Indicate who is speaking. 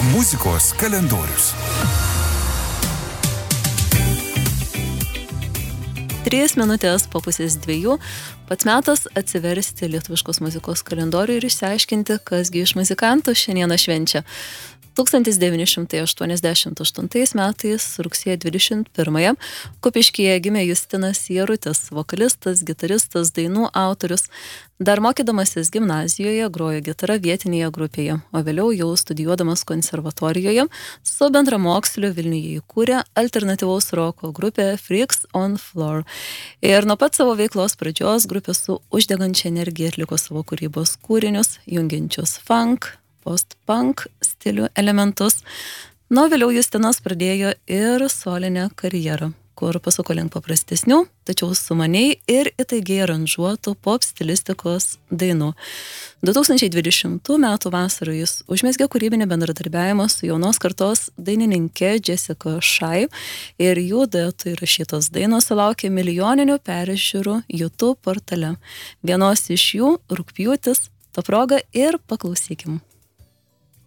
Speaker 1: Muzikos kalendorius.
Speaker 2: 3 minutės po pusės 2 pats metas atsiversti lietuviškos muzikos kalendorių ir išsiaiškinti, kasgi iš muzikantų šiandieną švenčia. 1988 metais rugsėjo 21-ąją Kupiškyje gimė Justinas Jarutis, vokalistas, gitaristas, dainų autorius. Dar mokydamasis gimnazijoje grojo gitarą vietinėje grupėje, o vėliau jau studijuodamas konservatorijoje su bendramoksliu Vilniuje įkūrė alternatyvaus roko grupę Freaks on Floor. Ir nuo pat savo veiklos pradžios grupė su uždegančia energija atliko savo kūrybos kūrinius, jungiančius funk, post-punk stilių elementus. Nuo vėliau Justinas pradėjo ir solinę karjerą, kur pasuko link paprastesnių, tačiau sumaniai ir įtaigiai aranžuotų pop stilistikos dainų. 2020 metų vasarą jis užmezgė kūrybinį bendradarbiavimą su jaunos kartos dainininkė Jessica Shy ir jų duetų įrašytos dainos sulaukė milijoninių peržiūrų YouTube portale. Vienos iš jų Rugpjūtis, to proga ir paklausykim.